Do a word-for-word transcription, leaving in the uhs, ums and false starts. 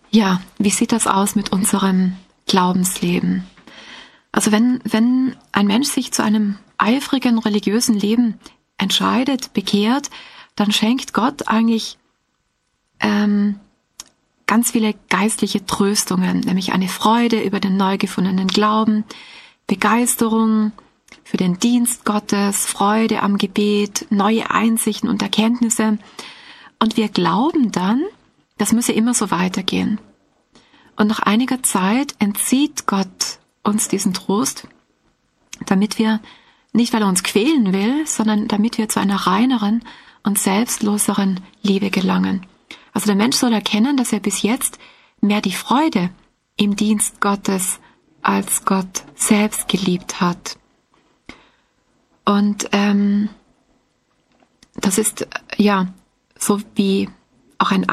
Ja, wie sieht das aus mit unserem Glaubensleben? Also wenn, wenn ein Mensch sich zu einem eifrigen religiösen Leben entscheidet, bekehrt, dann schenkt Gott eigentlich ähm, ganz viele geistliche Tröstungen, nämlich eine Freude über den neu gefundenen Glauben, Begeisterung für den Dienst Gottes, Freude am Gebet, neue Einsichten und Erkenntnisse. Und wir glauben dann, das müsse immer so weitergehen. Und nach einiger Zeit entzieht Gott uns diesen Trost, damit wir, nicht weil er uns quälen will, sondern damit wir zu einer reineren und selbstloseren Liebe gelangen. Also der Mensch soll erkennen, dass er bis jetzt mehr die Freude im Dienst Gottes als Gott selbst geliebt hat. Und ähm, das ist ja so wie auch ein